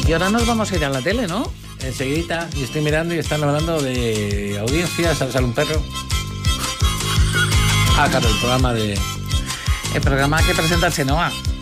Y ahora nos vamos a ir a la tele, ¿no? Enseguida, y estoy mirando y están hablando de audiencias. ¿Sale un perro? Ah, claro, el programa El programa que presenta el Chenoa.